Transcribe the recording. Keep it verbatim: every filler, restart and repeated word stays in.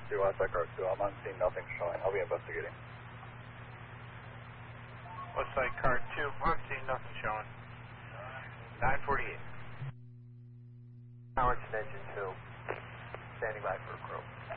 two, Westside Car two. I'm on scene, nothing showing. I'll be investigating. Westside Car two, on scene, nothing showing. nine forty-eight. Howardson Engine two, standing by for a crew.